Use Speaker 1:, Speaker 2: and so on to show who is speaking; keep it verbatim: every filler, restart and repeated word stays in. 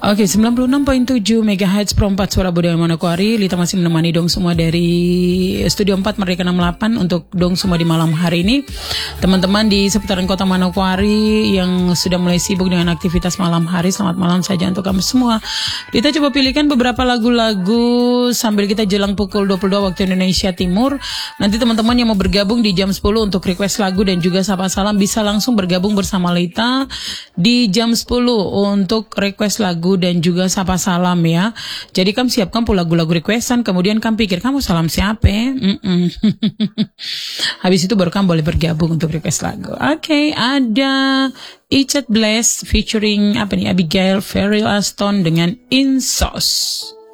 Speaker 1: Oke, sembilan puluh enam koma tujuh megahertz Pro empat Suara Budaya Manokwari. Lita masih menemani dong semua dari Studio empat Merdeka enam puluh delapan untuk dong semua di malam hari ini. Teman-teman di seputaran kota Manokwari yang sudah mulai sibuk dengan aktivitas malam hari, selamat malam saja untuk kamu semua. Lita coba pilihkan beberapa lagu-lagu sambil kita jelang pukul dua puluh dua waktu Indonesia Timur. Nanti teman-teman yang mau bergabung di jam sepuluh untuk request lagu dan juga sapa salam bisa langsung bergabung bersama Lita di jam sepuluh untuk request lagu dan juga sapa salam ya. Jadi kamu siapkan pula lagu-lagu requestan, kemudian kamu pikir kamu salam siapa? Mm-mm. Habis itu baru kamu boleh bergabung untuk request lagu. Oke, okay, ada Ichat Bless featuring apa nih Abigail Ferrell Aston dengan In Sauce.